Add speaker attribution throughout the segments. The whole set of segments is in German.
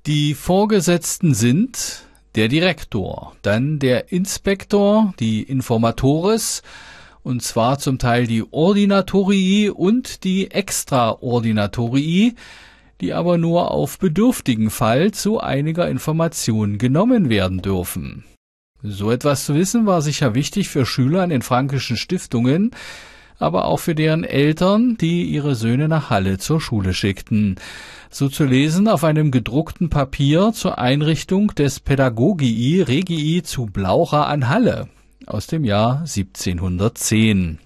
Speaker 1: Die Vorgesetzten sind der Direktor, dann der Inspektor, die Informatores, und zwar zum Teil die Ordinatorii und die Extraordinatorii, die aber nur auf bedürftigen Fall zu einiger Information genommen werden dürfen. So etwas zu wissen war sicher wichtig für Schüler an den Frankischen Stiftungen, aber auch für deren Eltern, die ihre Söhne nach Halle zur Schule schickten. So zu lesen auf einem gedruckten Papier zur Einrichtung des Pädagogii Regii zu Blaucha an Halle aus dem Jahr 1710.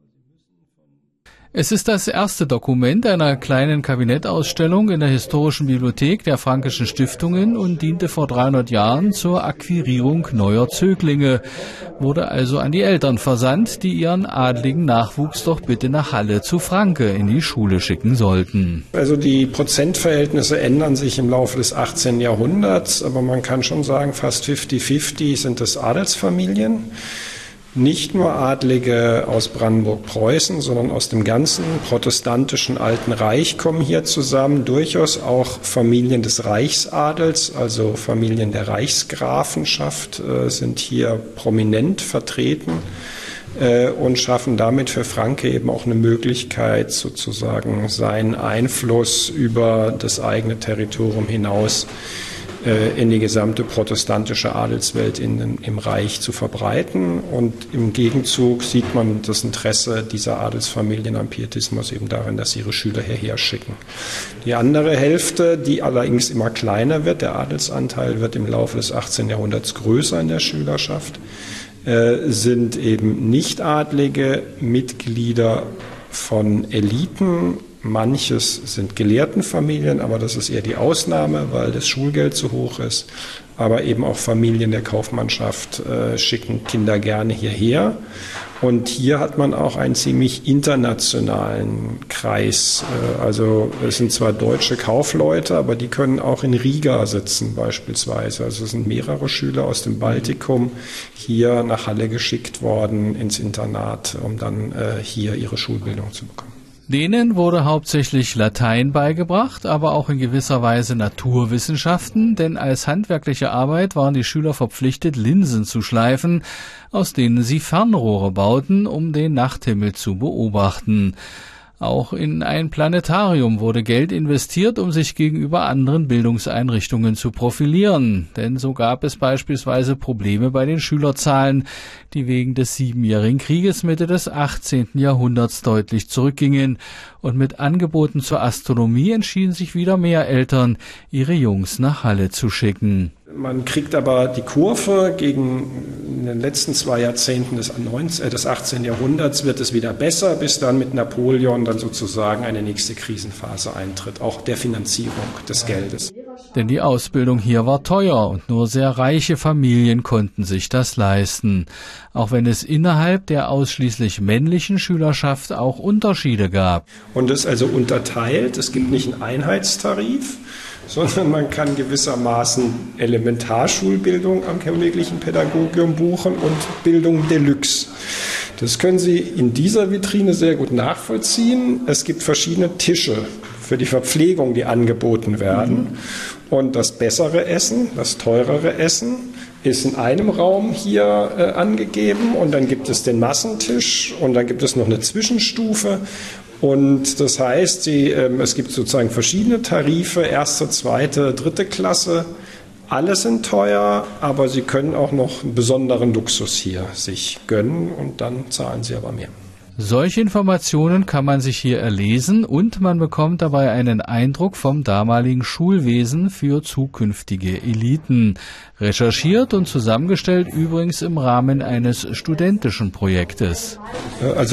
Speaker 1: Es ist das erste Dokument einer kleinen Kabinettausstellung in der Historischen Bibliothek der Frankischen Stiftungen und diente vor 300 Jahren zur Akquirierung neuer Zöglinge, wurde also an die Eltern versandt, die ihren adligen Nachwuchs doch bitte nach Halle zu Franke in die Schule schicken sollten.
Speaker 2: Also die Prozentverhältnisse ändern sich im Laufe des 18. Jahrhunderts, aber man kann schon sagen, fast 50-50 sind es Adelsfamilien. Nicht nur Adlige aus Brandenburg-Preußen, sondern aus dem ganzen protestantischen Alten Reich kommen hier zusammen. Durchaus auch Familien des Reichsadels, also Familien der Reichsgrafenschaft, sind hier prominent vertreten und schaffen damit für Franke eben auch eine Möglichkeit, sozusagen seinen Einfluss über das eigene Territorium hinaus in die gesamte protestantische Adelswelt im Reich zu verbreiten. Und im Gegenzug sieht man das Interesse dieser Adelsfamilien am Pietismus eben darin, dass sie ihre Schüler hierher schicken. Die andere Hälfte, die allerdings immer kleiner wird, der Adelsanteil wird im Laufe des 18. Jahrhunderts größer in der Schülerschaft, sind eben Nichtadlige, Mitglieder von Eliten. Manches sind Gelehrtenfamilien, aber das ist eher die Ausnahme, weil das Schulgeld zu hoch ist. Aber eben auch Familien der Kaufmannschaft schicken Kinder gerne hierher. Und hier hat man auch einen ziemlich internationalen Kreis. Also es sind zwar deutsche Kaufleute, aber die können auch in Riga sitzen beispielsweise. Also es sind mehrere Schüler aus dem Baltikum hier nach Halle geschickt worden ins Internat, um dann hier ihre Schulbildung zu bekommen.
Speaker 1: Denen wurde hauptsächlich Latein beigebracht, aber auch in gewisser Weise Naturwissenschaften, denn als handwerkliche Arbeit waren die Schüler verpflichtet, Linsen zu schleifen, aus denen sie Fernrohre bauten, um den Nachthimmel zu beobachten. Auch in ein Planetarium wurde Geld investiert, um sich gegenüber anderen Bildungseinrichtungen zu profilieren. Denn so gab es beispielsweise Probleme bei den Schülerzahlen, die wegen des Siebenjährigen Krieges Mitte des 18. Jahrhunderts deutlich zurückgingen. Und mit Angeboten zur Astronomie entschieden sich wieder mehr Eltern, ihre Jungs nach Halle zu schicken.
Speaker 2: Man kriegt aber die Kurve gegen in den letzten 2 Jahrzehnten des 18. Jahrhunderts wird es wieder besser, bis dann mit Napoleon dann sozusagen eine nächste Krisenphase eintritt, auch der Finanzierung des Geldes.
Speaker 1: Denn die Ausbildung hier war teuer und nur sehr reiche Familien konnten sich das leisten, auch wenn es innerhalb der ausschließlich männlichen Schülerschaft auch Unterschiede gab.
Speaker 2: Und es ist also unterteilt, es gibt nicht einen Einheitstarif, sondern man kann gewissermaßen Elementarschulbildung am königlichen Pädagogium buchen und Bildung Deluxe. Das können Sie in dieser Vitrine sehr gut nachvollziehen. Es gibt verschiedene Tische für die Verpflegung, die angeboten werden. Und das bessere Essen, das teurere Essen ist in einem Raum hier angegeben. Und dann gibt es den Massentisch und dann gibt es noch eine Zwischenstufe. Und das heißt, es gibt sozusagen verschiedene Tarife, 1., 2., 3. Klasse. Alle sind teuer, aber Sie können auch noch einen besonderen Luxus hier sich gönnen und dann zahlen Sie aber mehr.
Speaker 1: Solche Informationen kann man sich hier erlesen und man bekommt dabei einen Eindruck vom damaligen Schulwesen für zukünftige Eliten. Recherchiert und zusammengestellt übrigens im Rahmen eines studentischen Projektes.
Speaker 2: Also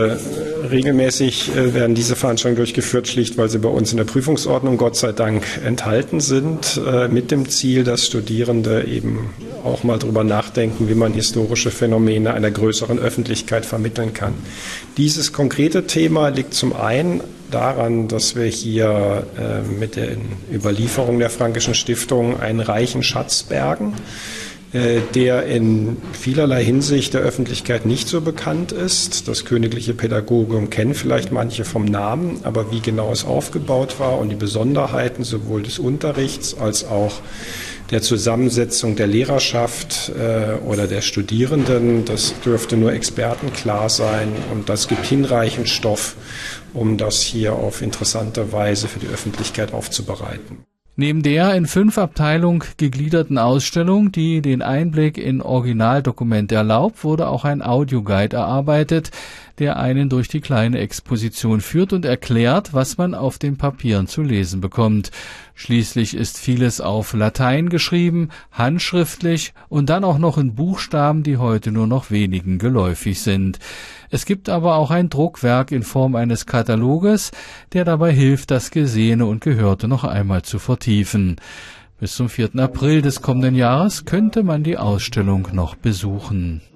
Speaker 2: regelmäßig werden diese Veranstaltungen durchgeführt, schlicht weil sie bei uns in der Prüfungsordnung Gott sei Dank enthalten sind, mit dem Ziel, dass Studierende eben auch mal drüber nachdenken, wie man historische Phänomene einer größeren Öffentlichkeit vermitteln kann. Dieses konkrete Thema liegt zum einen daran, dass wir hier mit der Überlieferung der Frankischen Stiftung einen reichen Schatz bergen. der in vielerlei Hinsicht der Öffentlichkeit nicht so bekannt ist. Das Königliche Pädagogium kennen vielleicht manche vom Namen, aber wie genau es aufgebaut war und die Besonderheiten sowohl des Unterrichts als auch der Zusammensetzung der Lehrerschaft oder der Studierenden, das dürfte nur Experten klar sein, und das gibt hinreichend Stoff, um das hier auf interessante Weise für die Öffentlichkeit aufzubereiten.
Speaker 1: Neben der in 5 Abteilungen gegliederten Ausstellung, die den Einblick in Originaldokumente erlaubt, wurde auch ein Audioguide erarbeitet, der einen durch die kleine Exposition führt und erklärt, was man auf den Papieren zu lesen bekommt. Schließlich ist vieles auf Latein geschrieben, handschriftlich und dann auch noch in Buchstaben, die heute nur noch wenigen geläufig sind. Es gibt aber auch ein Druckwerk in Form eines Kataloges, der dabei hilft, das Gesehene und Gehörte noch einmal zu vertiefen. Bis zum 4. April des kommenden Jahres könnte man die Ausstellung noch besuchen.